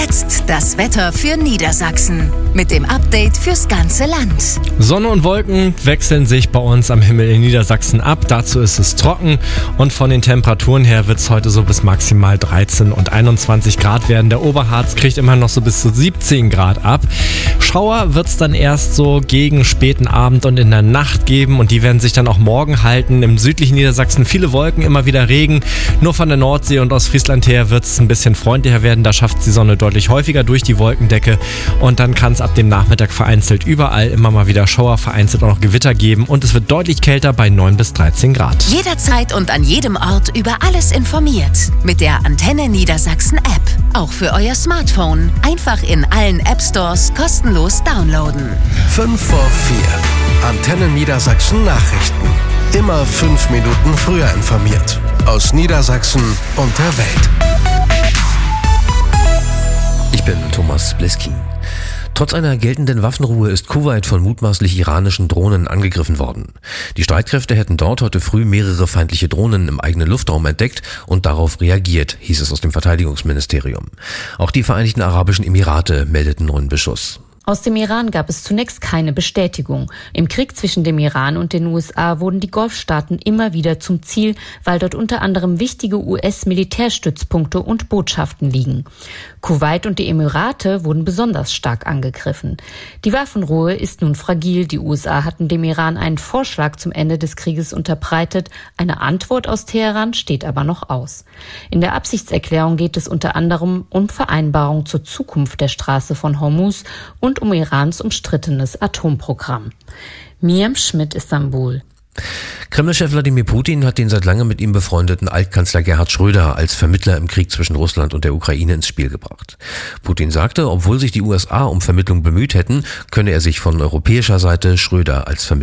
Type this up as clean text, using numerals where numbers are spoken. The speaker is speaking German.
jetzt das Wetter für Niedersachsen mit dem Update fürs ganze Land. Sonne und Wolken wechseln sich bei uns am Himmel in Niedersachsen ab. Dazu ist es trocken und von den Temperaturen her wird es heute so bis maximal 13 und 21 Grad werden. Der Oberharz kriegt immer noch so bis zu 17 Grad ab. Schauer wird es dann erst so gegen späten Abend und in der Nacht geben und die werden sich dann auch morgen halten. Im südlichen Niedersachsen viele Wolken, immer wieder Regen. Nur von der Nordsee und aus Friesland her wird es ein bisschen freundlicher werden. Da schafft die Sonne deutlich häufiger durch die Wolkendecke und dann kann es ab dem Nachmittag vereinzelt überall immer mal wieder Schauer, vereinzelt auch noch Gewitter geben und es wird deutlich kälter bei 9 bis 13 Grad. Jederzeit und an jedem Ort über alles informiert. Mit der Antenne Niedersachsen App. Auch für euer Smartphone. Einfach in allen App Stores kostenlos downloaden. 5 vor 4. Antenne Niedersachsen Nachrichten. Immer 5 Minuten früher informiert. Aus Niedersachsen und der Welt. Ich bin Thomas Bleskin. Trotz einer geltenden Waffenruhe ist Kuwait von mutmaßlich iranischen Drohnen angegriffen worden. Die Streitkräfte hätten dort heute früh mehrere feindliche Drohnen im eigenen Luftraum entdeckt und darauf reagiert, hieß es aus dem Verteidigungsministerium. Auch die Vereinigten Arabischen Emirate meldeten neuen Beschuss. Aus dem Iran gab es zunächst keine Bestätigung. Im Krieg zwischen dem Iran und den USA wurden die Golfstaaten immer wieder zum Ziel, weil dort unter anderem wichtige US-Militärstützpunkte und Botschaften liegen. Kuwait und die Emirate wurden besonders stark angegriffen. Die Waffenruhe ist nun fragil. Die USA hatten dem Iran einen Vorschlag zum Ende des Krieges unterbreitet. Eine Antwort aus Teheran steht aber noch aus. In der Absichtserklärung geht es unter anderem um Vereinbarungen zur Zukunft der Straße von Hormuz und um Irans umstrittenes Atomprogramm. Miriam Schmidt, Istanbul. Kreml-Chef Wladimir Putin hat den seit langem mit ihm befreundeten Altkanzler Gerhard Schröder als Vermittler im Krieg zwischen Russland und der Ukraine ins Spiel gebracht. Putin sagte, obwohl sich die USA um Vermittlung bemüht hätten, könne er sich von europäischer Seite Schröder als Vermittler